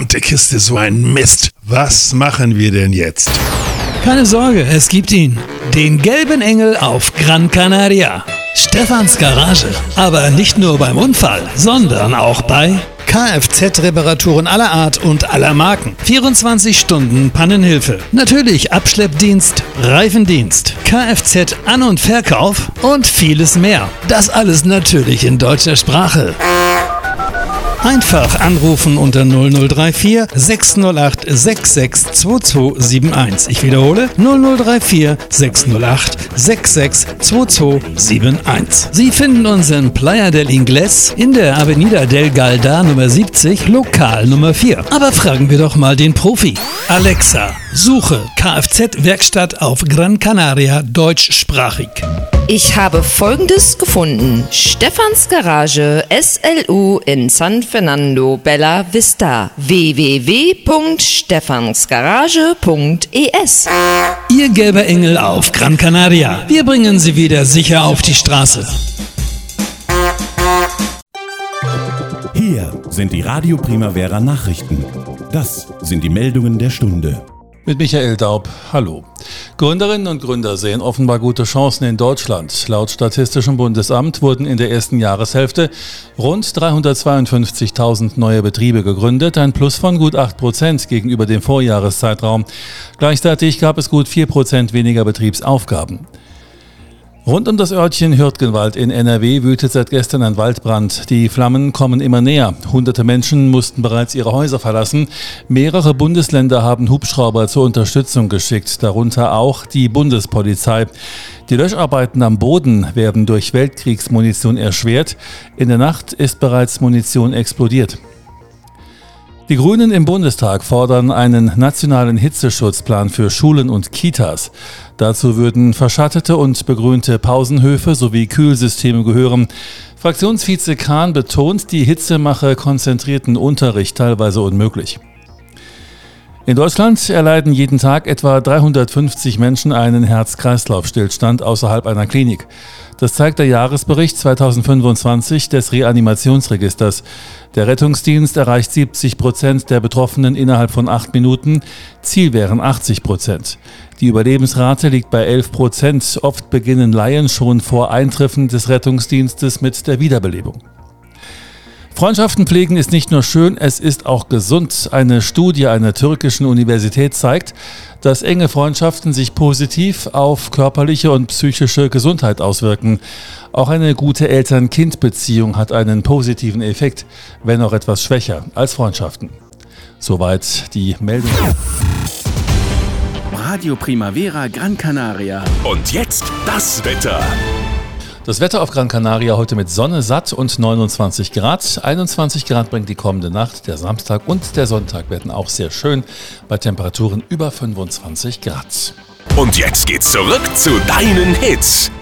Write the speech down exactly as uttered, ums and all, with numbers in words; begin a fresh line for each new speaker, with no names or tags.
verdammte Kiste, so ein Mist. Was machen wir denn jetzt?
Keine Sorge, es gibt ihn. Den gelben Engel auf Gran Canaria. Stefans Garage. Aber nicht nur beim Unfall, sondern auch bei Kfz-Reparaturen aller Art und aller Marken. vierundzwanzig Stunden Pannenhilfe. Natürlich Abschleppdienst, Reifendienst, Kfz-An- und Verkauf und vieles mehr. Das alles natürlich in deutscher Sprache. Einfach anrufen unter null null drei vier sechs null acht sechs sechs zwei zwei sieben eins. Ich wiederhole null null drei vier sechs null acht sechs sechs zwei zwei sieben eins. Sie finden uns in Playa del Ingles in der Avenida del Galda Nummer siebzig, Lokal Nummer vier. Aber fragen wir doch mal den Profi. Alexa, suche Kfz-Werkstatt auf Gran Canaria deutschsprachig.
Ich habe Folgendes gefunden. Stefans Garage S L U in San Fernando Bella Vista. w w w punkt stefansgarage punkt e s.
Ihr gelber Engel auf Gran Canaria. Wir bringen Sie wieder sicher auf die Straße.
Hier sind die Radio Primavera Nachrichten. Das sind die Meldungen der Stunde.
Mit Michael Daub, hallo. Gründerinnen und Gründer sehen offenbar gute Chancen in Deutschland. Laut Statistischem Bundesamt wurden in der ersten Jahreshälfte rund dreihundertzweiundfünfzigtausend neue Betriebe gegründet, ein Plus von gut acht Prozent gegenüber dem Vorjahreszeitraum. Gleichzeitig gab es gut vier Prozent weniger Betriebsaufgaben. Rund um das Örtchen Hürtgenwald in N R W wütet seit gestern ein Waldbrand. Die Flammen kommen immer näher. Hunderte Menschen mussten bereits ihre Häuser verlassen. Mehrere Bundesländer haben Hubschrauber zur Unterstützung geschickt, darunter auch die Bundespolizei. Die Löscharbeiten am Boden werden durch Weltkriegsmunition erschwert. In der Nacht ist bereits Munition explodiert. Die Grünen im Bundestag fordern einen nationalen Hitzeschutzplan für Schulen und Kitas. Dazu würden verschattete und begrünte Pausenhöfe sowie Kühlsysteme gehören. Fraktionsvize Kahn betont, die Hitze mache konzentrierten Unterricht teilweise unmöglich. In Deutschland erleiden jeden Tag etwa dreihundertfünfzig Menschen einen Herz-Kreislauf-Stillstand außerhalb einer Klinik. Das zeigt der Jahresbericht zweitausendfünfundzwanzig des Reanimationsregisters. Der Rettungsdienst erreicht siebzig Prozent der Betroffenen innerhalb von acht Minuten. Ziel wären achtzig Prozent. Die Überlebensrate liegt bei elf Prozent. Oft beginnen Laien schon vor Eintreffen des Rettungsdienstes mit der Wiederbelebung. Freundschaften pflegen ist nicht nur schön, es ist auch gesund. Eine Studie einer türkischen Universität zeigt, dass enge Freundschaften sich positiv auf körperliche und psychische Gesundheit auswirken. Auch eine gute Eltern-Kind-Beziehung hat einen positiven Effekt, wenn auch etwas schwächer als Freundschaften. Soweit die Meldung.
Radio Primavera Gran Canaria.
Und jetzt das Wetter.
Das Wetter auf Gran Canaria heute mit Sonne satt und neunundzwanzig Grad. einundzwanzig Grad bringt die kommende Nacht. Der Samstag und der Sonntag werden auch sehr schön bei Temperaturen über fünfundzwanzig Grad.
Und jetzt geht's zurück zu deinen Hits.